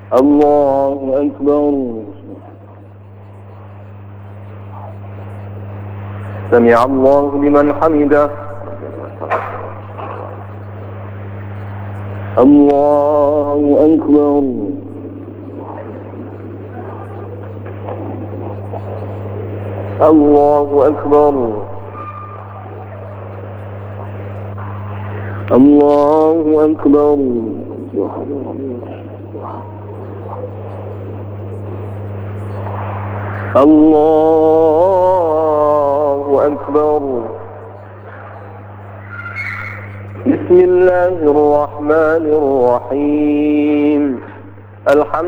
الله أكبر. سمع الله لمن حمده. الله أكبر. الله أكبر. الله أكبر. الله أكبر. بسم الله الرحمن الرحيم. الحمد